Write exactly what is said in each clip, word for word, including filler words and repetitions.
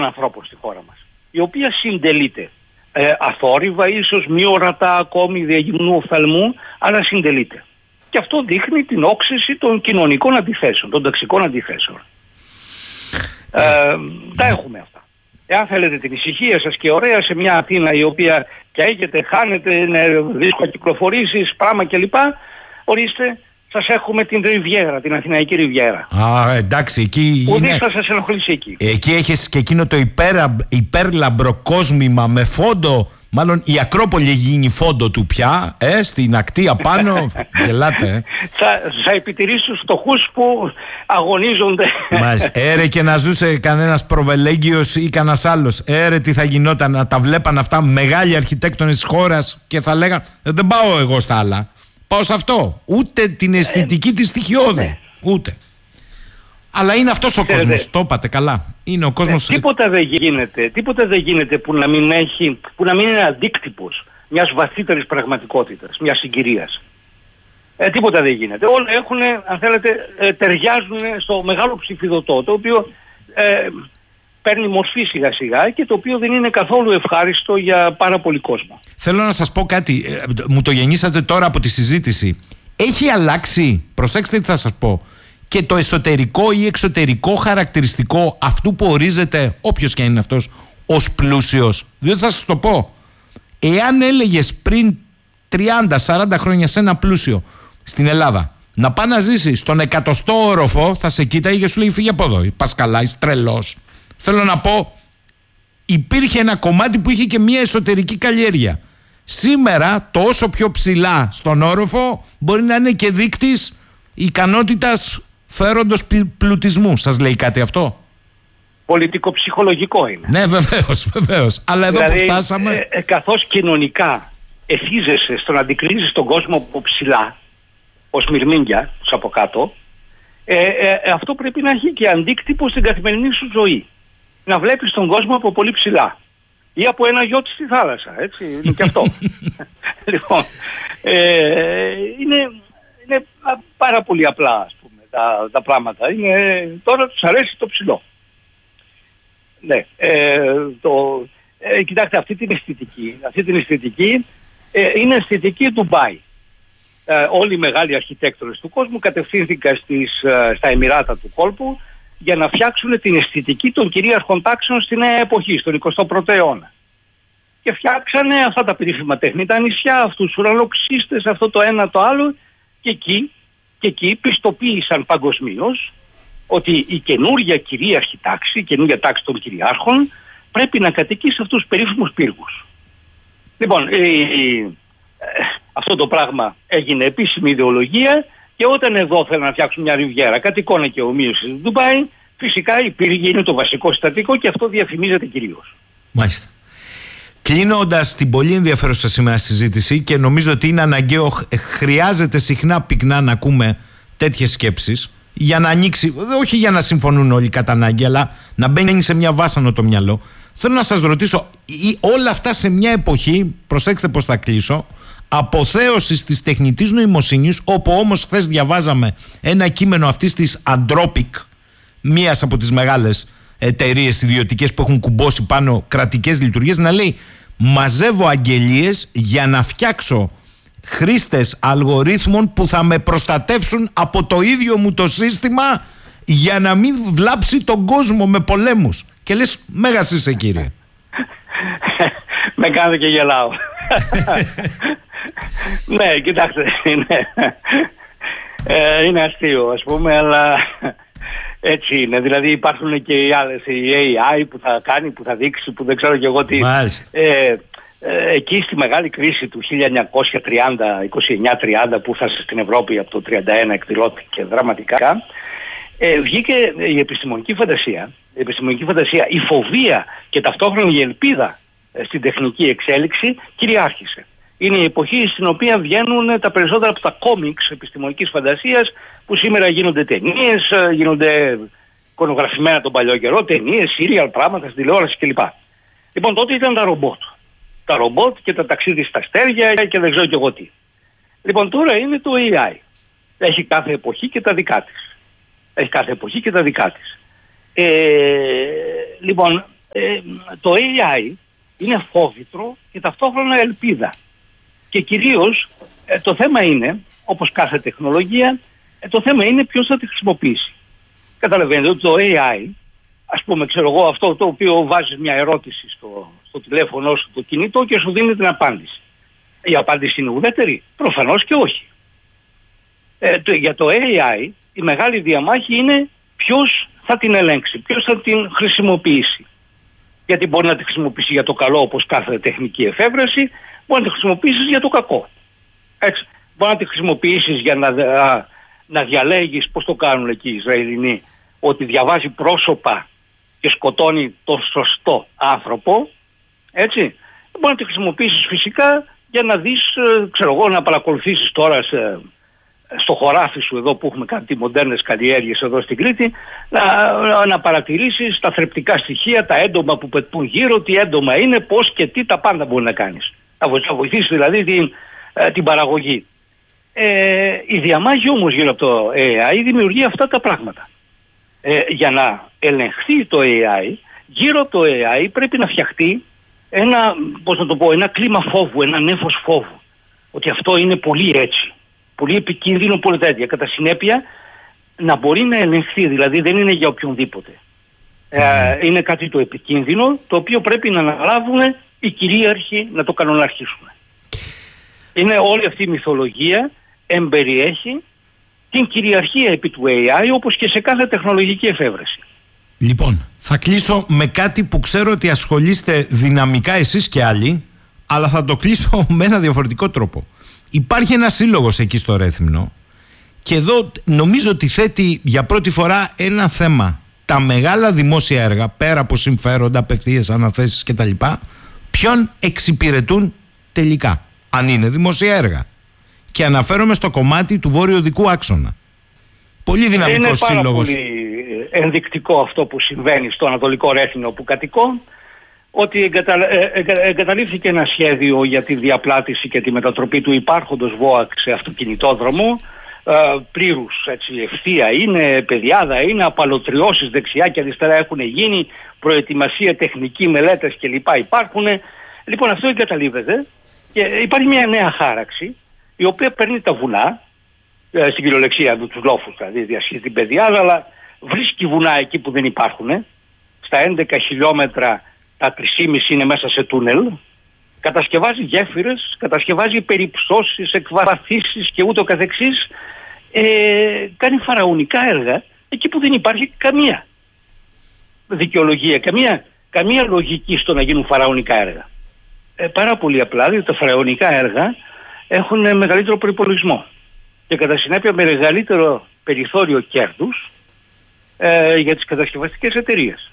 ανθρώπων στη χώρα μας, η οποία συντελείται. Ε, αθόρυβα, ίσως μη ορατά ακόμη διαγυμνού οφθαλμού, αλλά συντελείται. Και αυτό δείχνει την όξυση των κοινωνικών αντιθέσεων, των ταξικών αντιθέσεων. Ε, τα έχουμε αυτά. Εάν θέλετε την ησυχία σας και ωραία σε μια Αθήνα η οποία καίγεται, χάνεται, είναι δύσκολα κυκλοφορήσεις, πράγμα κλπ. Ορίστε, σας έχουμε την Ριβιέρα, την Αθηναϊκή Ριβιέρα. Α, εντάξει, εκεί Ουδής είναι... θα σας ενοχλήσει εκεί. Εκεί έχεις και εκείνο το υπέρα, υπέρλαμπρο κόσμημα με φόντο. Μάλλον η Ακρόπολη έχει γίνει φόντο του πια, ε, στην ακτή απάνω. Γελάτε. Ε. Θα, θα επιτηρήσει τους φτωχούς που αγωνίζονται. Μάλιστα. Έρε και να ζούσε κανένας προβελέγγιος ή κανένας άλλος. Έρε τι θα γινόταν να τα βλέπαν αυτά μεγάλοι αρχιτέκτονες της χώρας και θα λέγαν δεν πάω εγώ στα άλλα. Πάω σε αυτό. Ούτε την αισθητική της στοιχειώδη. Ναι. Ούτε. Αλλά είναι αυτός ο Ξέρετε, κόσμος. Το είπατε καλά. Είναι ο κόσμος. Ε, τίποτα δεν γίνεται. Τίποτα δεν γίνεται που να μην έχει, που να μην είναι αντίκτυπος μιας βαθύτερης πραγματικότητας, μιας συγκυρίας. Ε, τίποτα δεν γίνεται. Όλα έχουν, αν θέλετε, ε, ταιριάζουν στο μεγάλο ψηφιδωτό, το οποίο ε, παίρνει μορφή σιγά σιγά και το οποίο δεν είναι καθόλου ευχάριστο για πάρα πολύ κόσμο. Θέλω να σας πω κάτι. Ε, μου το γεννήσατε τώρα από τη συζήτηση. Έχει αλλάξει, προσέξτε τι θα σας πω, και το εσωτερικό ή εξωτερικό χαρακτηριστικό αυτού που ορίζεται, όποιος και είναι αυτός, ως πλούσιος. Διότι θα σας το πω, εάν έλεγες πριν τριάντα σαράντα χρόνια σε ένα πλούσιο στην Ελλάδα να πάει να ζήσει στον εκατοστό όροφο, θα σε κοίταγε και σου λέει φύγε από εδώ, πας καλά, είσαι τρελός. Θέλω να πω, υπήρχε ένα κομμάτι που είχε και μια εσωτερική καλλιέργεια. Σήμερα το όσο πιο ψηλά στον όροφο μπορεί να είναι και δείκτης ικανότητας φέροντος πλουτισμού. Σας λέει κάτι αυτό? Πολιτικο-ψυχολογικό είναι. Ναι, βεβαίως, βεβαίως. Αλλά εδώ δηλαδή, που φτάσαμε... Ε, ε, καθώς κοινωνικά εθίζεσαι στο να αντικρίζεις τον κόσμο από ψηλά, ως μυρμήγκια, ως από κάτω, ε, ε, ε, αυτό πρέπει να έχει και αντίκτυπο στην καθημερινή σου ζωή. Να βλέπεις τον κόσμο από πολύ ψηλά. Ή από ένα γιότ στη θάλασσα, έτσι, είναι και αυτό. Λοιπόν, ε, είναι, είναι πάρα πολύ απλά, ας πούμε, τα, τα πράγματα. Είναι, τώρα τους αρέσει το ψηλό. Ναι, ε, το, ε, κοιτάξτε, αυτή την αισθητική, αυτή την αισθητική ε, είναι αισθητική Ντουμπάι. Ε, όλοι οι μεγάλοι αρχιτέκτονες του κόσμου κατευθύνθηκαν στις, ε, στα Εμιράτα του κόλπου για να φτιάξουν την αισθητική των κυρίαρχων τάξεων στη νέα εποχή, στον εικοστό πρώτο αιώνα. Και φτιάξανε αυτά τα περίφημα τεχνητά νησιά, αυτούς τους ουρανοξύστες, αυτό το ένα το άλλο, και εκεί, και εκεί πιστοποίησαν παγκοσμίως ότι η καινούργια κυρίαρχη τάξη, η καινούργια τάξη των κυριάρχων, πρέπει να κατοικεί σε αυτούς τους περίφημους πύργους. Λοιπόν, ε, ε, αυτό το πράγμα έγινε επίσημη ιδεολογία και όταν εδώ θέλουν να φτιάξουν μια ριβιέρα, κατοικώνα και ομοίωση του Ντουμπάι, φυσικά οι πύργοι είναι το βασικό συστατικό και αυτό διαφημίζεται κυρίως. Μάλιστα. Κλείνοντας την πολύ ενδιαφέρουσα σήμερα συζήτηση και νομίζω ότι είναι αναγκαίο, χρειάζεται συχνά πυκνά να ακούμε τέτοιες σκέψεις για να ανοίξει, όχι για να συμφωνούν όλοι κατά ανάγκη, αλλά να μπαίνει σε μια βάσανο το μυαλό. Θέλω να σας ρωτήσω, όλα αυτά σε μια εποχή, προσέξτε πώς θα κλείσω, αποθέωσης της τεχνητής νοημοσύνης, όπου όμως χθες διαβάζαμε ένα κείμενο αυτής της Anthropic, μίας από τις μεγάλες εταιρείες ιδιωτικές που έχουν κουμπώσει πάνω κρατικές λειτουργίες, να λέει μαζεύω αγγελίες για να φτιάξω χρήστες αλγορίθμων που θα με προστατεύσουν από το ίδιο μου το σύστημα για να μην βλάψει τον κόσμο με πολέμους. Και λες, μέγας είσαι κύριε. Με κάνετε και γελάω. Ναι, κοιτάξτε, είναι, ε, είναι αστείο ας πούμε, αλλά έτσι είναι. Δηλαδή υπάρχουν και οι άλλες, η έι άι που θα κάνει, που θα δείξει, που δεν ξέρω και εγώ τι. Ε, ε, εκεί στη μεγάλη κρίση του χίλια εννιακόσια τριάντα, είκοσι εννιά τριάντα που έφτασε στην Ευρώπη από το τριάντα ένα, εκδηλώθηκε δραματικά, ε, βγήκε η επιστημονική φαντασία, η επιστημονική φαντασία, η φοβία και ταυτόχρονα η ελπίδα ε, στην τεχνική εξέλιξη κυριάρχησε. Είναι η εποχή στην οποία βγαίνουν τα περισσότερα από τα κόμιξ επιστημονικής φαντασίας που σήμερα γίνονται ταινίες, γίνονται εικονογραφημένα τον παλιό καιρό, ταινίες, σύριαλ, πράγματα στην τηλεόραση κλπ. Λοιπόν, τότε ήταν τα ρομπότ. Τα ρομπότ και τα ταξίδια στα αστέρια και δεν ξέρω και εγώ τι. Λοιπόν, τώρα είναι το έι άι. Έχει κάθε εποχή και τα δικά της. Έχει κάθε εποχή και τα δικά της. Ε, λοιπόν, ε, το έι άι είναι φόβητρο και ταυτόχρονα ελπίδα. Και κυρίως ε, το θέμα είναι, όπως κάθε τεχνολογία, ε, το θέμα είναι ποιος θα τη χρησιμοποιήσει. Καταλαβαίνετε ότι το έι άι, ας πούμε, ξέρω εγώ, αυτό το οποίο βάζεις μια ερώτηση στο, στο τηλέφωνο σου, το κινητό, και σου δίνει την απάντηση. Η απάντηση είναι ουδέτερη? Προφανώς και όχι. Ε, το, για το έι άι η μεγάλη διαμάχη είναι ποιος θα την ελέγξει, ποιος θα την χρησιμοποιήσει. Γιατί μπορεί να τη χρησιμοποιήσει για το καλό, όπως κάθε τεχνική εφεύρεση, μπορεί να τη χρησιμοποιήσεις για το κακό. Έτσι. Μπορεί να τη χρησιμοποιήσεις για να, α, να διαλέγεις, πώς το κάνουν εκεί οι Ισραηλινοί, ότι διαβάζει πρόσωπα και σκοτώνει τον σωστό άνθρωπο. Έτσι. Μπορεί να τη χρησιμοποιήσεις φυσικά για να δεις, ξέρω εγώ, να παρακολουθήσεις τώρα σε, στο χωράφι σου εδώ που έχουμε κάτι μοντέρνες καλλιέργειες εδώ στην Κρήτη, να, να παρατηρήσεις τα θρεπτικά στοιχεία, τα έντομα που πετούν γύρω, τι έντομα είναι, πώς και τι, τα πάντα μπορεί να κάνεις. Να βοηθήσεις δηλαδή την, την παραγωγή. Ε, η διαμάχη όμως γύρω από το έι άι δημιουργεί αυτά τα πράγματα. Ε, για να ελεγχθεί το έι άι, γύρω από το έι άι πρέπει να φτιαχτεί ένα, πώς να το πω, ένα κλίμα φόβου, ένα νέφος φόβου. Ότι αυτό είναι πολύ έτσι, πολύ επικίνδυνο, πολύ τέτοια. Κατά συνέπεια να μπορεί να ελεγχθεί, δηλαδή δεν είναι για οποιονδήποτε. Mm. Ε, είναι κάτι το επικίνδυνο, το οποίο πρέπει να αναλάβουν οι κυρίαρχοι να το κανοναρχίσουν. Είναι όλη αυτή η μυθολογία εμπεριέχει την κυριαρχία επί του έι άι, όπως και σε κάθε τεχνολογική εφεύρεση. Λοιπόν, θα κλείσω με κάτι που ξέρω ότι ασχολείστε δυναμικά εσείς και άλλοι, αλλά θα το κλείσω με ένα διαφορετικό τρόπο. Υπάρχει ένας σύλλογος εκεί στο Ρέθυμνο και εδώ νομίζω ότι θέτει για πρώτη φορά ένα θέμα. Τα μεγάλα δημόσια έργα, πέρα από συμφέροντα, απευθείας αναθέσεις κτλ., ποιον εξυπηρετούν τελικά, αν είναι δημόσια έργα. Και αναφέρομαι στο κομμάτι του βόρειο οδικού άξονα. Πολύ δυναμικός σύλλογος. Είναι πάρα πολύ ενδεικτικό αυτό που συμβαίνει στο Ανατολικό Ρέθυμνο που κατοικώ, ότι εγκατα... εγκαταλείφθηκε ένα σχέδιο για τη διαπλάτηση και τη μετατροπή του υπάρχοντος ΒΟΑΚ σε αυτοκινητόδρομο, πλήρους ευθεία είναι, πεδιάδα είναι, απαλωτριώσεις δεξιά και αριστερά έχουν γίνει, προετοιμασία, τεχνική, μελέτες κλπ. Υπάρχουν. Λοιπόν, αυτό εγκαταλείπεται και υπάρχει μια νέα χάραξη, η οποία παίρνει τα βουνά, στην κυριολεξία τους λόφους, δηλαδή διασχίζει την πεδιάδα, αλλά βρίσκει βουνά εκεί που δεν υπάρχουν. Στα έντεκα χιλιόμετρα τα τρία κόμμα πέντε είναι μέσα σε τούνελ, κατασκευάζει γέφυρες, κατασκευάζει περιψώσεις, εκβαθήσεις και ούτω καθεξής, ε, κάνει φαραωνικά έργα εκεί που δεν υπάρχει καμία δικαιολογία, καμία, καμία λογική στο να γίνουν φαραωνικά έργα. Ε, πάρα πολύ απλά, διότι τα φαραωνικά έργα έχουν μεγαλύτερο προϋπολογισμό και κατά συνέπεια με μεγαλύτερο περιθώριο κέρδους ε, για τις κατασκευαστικές εταιρείες.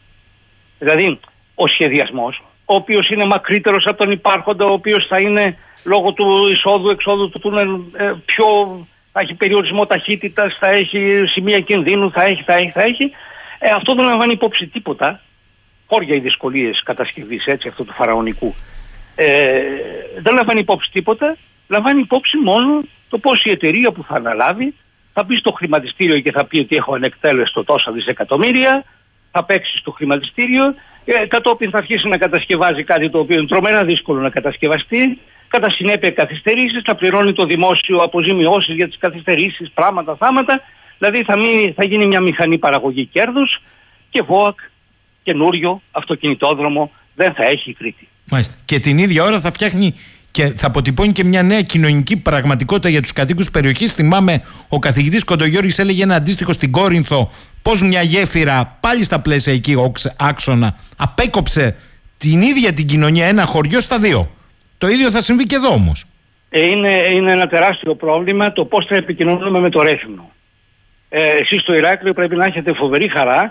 Δηλαδή, ο σχεδιασμός, ο οποίος είναι μακρύτερος από τον υπάρχοντα, ο οποίος θα είναι λόγω του εισόδου-εξόδου του τούνελ ε, πιο, θα έχει περιορισμό ταχύτητας, θα έχει σημεία κινδύνου, θα έχει, θα έχει, θα έχει. Ε, αυτό δεν λαμβάνει υπόψη τίποτα. Χώρια οι δυσκολίες κατασκευής, έτσι, αυτού του φαραωνικού. Ε, δεν λαμβάνει υπόψη τίποτα, λαμβάνει υπόψη μόνο το πώς η εταιρεία που θα αναλάβει θα μπει στο χρηματιστήριο και θα πει ότι έχω ανεκτέλεστο τόσα δισεκατομμύρια, θα παίξει στο χρηματιστήριο, ε, κατόπιν θα αρχίσει να κατασκευάζει κάτι το οποίο είναι τρομερά δύσκολο να κατασκευαστεί, κατά συνέπεια καθυστερήσεις, θα πληρώνει το δημόσιο αποζημιώσεις για τις καθυστερήσεις, πράγματα, θάματα, δηλαδή θα, μείνει, θα γίνει μια μηχανή παραγωγή κέρδους και ΒΟΑΚ, καινούριο αυτοκινητόδρομο δεν θα έχει η Κρήτη. Μάλιστα. Και την ίδια ώρα θα φτιάχνει και θα αποτυπώνει και μια νέα κοινωνική πραγματικότητα για τους κατοίκους περιοχής. Θυμάμαι ο καθηγητής Κοντογιώργης έλεγε ένα αντίστοιχο στην Κόρινθο, πώς μια γέφυρα πάλι στα πλαίσια εκεί άξονα απέκοψε την ίδια την κοινωνία, ένα χωριό στα δύο. Το ίδιο θα συμβεί και εδώ όμως. Ε, είναι, είναι ένα τεράστιο πρόβλημα το πώς θα επικοινωνούμε με το Ρέθυμνο. Ε, εσείς στο Ηράκλειο πρέπει να έχετε φοβερή χαρά,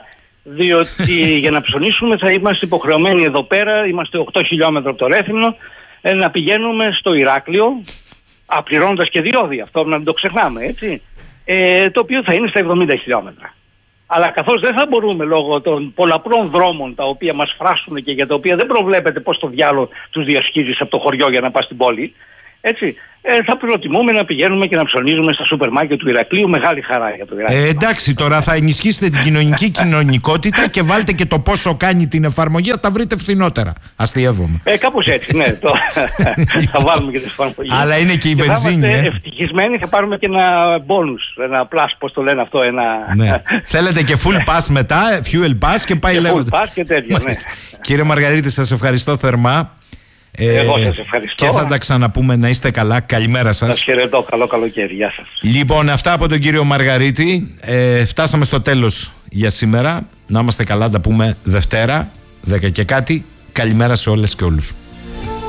διότι για να ψωνίσουμε θα είμαστε υποχρεωμένοι εδώ πέρα, είμαστε οκτώ χιλιόμετρα από το Ρέθυμνο, ε, να πηγαίνουμε στο Ηράκλειο, απληρώνοντας και διόδια, αυτό να μην το ξεχνάμε, έτσι, ε, το οποίο θα είναι στα εβδομήντα χιλιόμετρα. Αλλά καθώς δεν θα μπορούμε λόγω των πολλαπλών δρόμων τα οποία μας φράσουν και για τα οποία δεν προβλέπεται πώς το διάλογο τους διασχίζεις από το χωριό για να πας στην πόλη, Έτσι. Ε, θα προτιμούμε να πηγαίνουμε και να ψωνίζουμε στα σούπερ μάρκετ του Ηρακλείου. Μεγάλη χαρά για το Ηράκλειο. Ε, εντάξει, τώρα θα ενισχύσετε την κοινωνική κοινωνικότητα και βάλτε και το πόσο κάνει την εφαρμογή, θα τα βρείτε φθηνότερα. Αστειεύομαι. Ε, κάπως έτσι, ναι. Το... θα βάλουμε και την εφαρμογή. Αλλά είναι και η βενζίνη. Θα είμαστε ε. ευτυχισμένοι, θα πάρουμε και ένα bonus, ένα plus, πώς το λένε αυτό. Ένα... ναι. Θέλετε και full pass μετά, fuel pass και πάει λέγοντα. Full pass και τέτοια, ναι. Κύριε Μαργαρίτη, σας ευχαριστώ θερμά. Εγώ σας ευχαριστώ. Και θα τα ξαναπούμε, να είστε καλά. Καλημέρα σας. Σας χαιρετώ. Καλό καλοκαίρι. Γεια σας. Λοιπόν, αυτά από τον κύριο Μαργαρίτη. Ε, φτάσαμε στο τέλος για σήμερα. Να είμαστε καλά, τα πούμε Δευτέρα, δέκα και κάτι. Καλημέρα σε όλες και όλους.